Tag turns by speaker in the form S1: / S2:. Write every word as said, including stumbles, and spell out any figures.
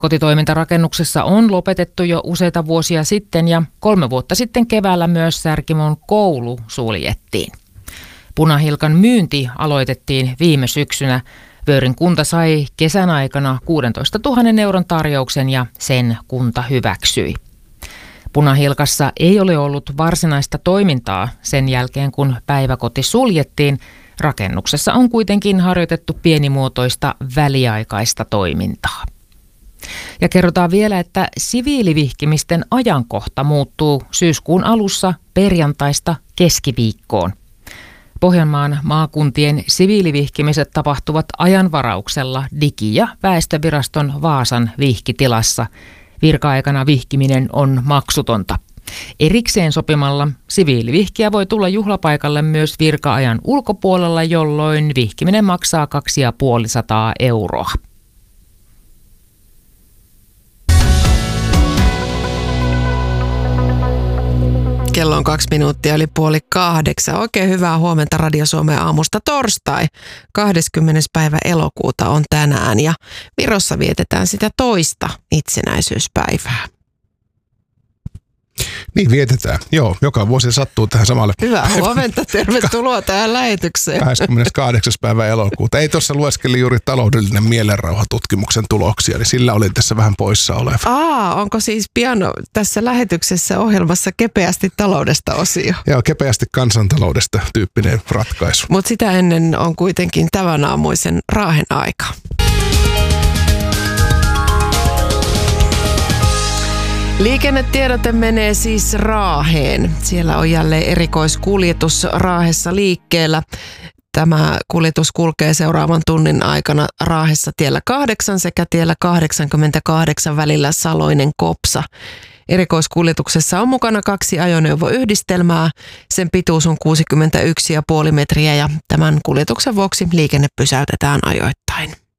S1: Kotitoiminta rakennuksessa on lopetettu jo useita vuosia sitten ja kolme vuotta sitten keväällä myös Särkimon koulu suljettiin. Punahilkan myynti aloitettiin viime syksynä. Vöyrin kunta sai kesän aikana kuusitoistatuhatta euron tarjouksen ja sen kunta hyväksyi. Punahilkassa ei ole ollut varsinaista toimintaa sen jälkeen, kun päiväkoti suljettiin. Rakennuksessa on kuitenkin harjoitettu pienimuotoista väliaikaista toimintaa. Ja kerrotaan vielä, että siviilivihkimisten ajankohta muuttuu syyskuun alussa perjantaista keskiviikkoon. Pohjanmaan maakuntien siviilivihkimiset tapahtuvat ajanvarauksella Digi- ja väestöviraston Vaasan vihkitilassa. Virka-aikana vihkiminen on maksutonta. Erikseen sopimalla siviilivihkiä voi tulla juhlapaikalle myös virka-ajan ulkopuolella, jolloin vihkiminen maksaa kaksisataaviisikymmentä euroa.
S2: Kello on kaksi minuuttia eli puoli kahdeksan. Oikein hyvää huomenta Radio Suomen aamusta torstai. kahdeskymmenes päivä elokuuta on tänään ja Virossa vietetään sitä toista itsenäisyyspäivää.
S3: Niin vietetään. Joo, joka vuosi sattuu tähän samalle.
S2: Hyvää huomenta, tervetuloa tähän lähetykseen.
S3: kahdeskymmeneskahdeksas päivä elokuuta. Ei tuossa lueskeli juuri taloudellinen mielenrauhatutkimuksen tuloksia, niin sillä olin tässä vähän poissa oleva.
S2: Aa, onko siis pian tässä lähetyksessä ohjelmassa kepeästi taloudesta osio?
S3: Joo, kepeästi kansantaloudesta tyyppinen ratkaisu.
S2: Mutta sitä ennen on kuitenkin tämän aamuisen Raahen aika. Liikennetiedote menee siis Raaheen. Siellä on jälleen erikoiskuljetus Raahessa liikkeellä. Tämä kuljetus kulkee seuraavan tunnin aikana Raahessa tiellä kahdeksan sekä tiellä kahdeksankymmentäkahdeksan välillä Saloinen-Kopsa. Erikoiskuljetuksessa on mukana kaksi ajoneuvoyhdistelmää. Sen pituus on kuusikymmentäyksi pilkku viisi metriä ja tämän kuljetuksen vuoksi liikenne pysäytetään ajoittain.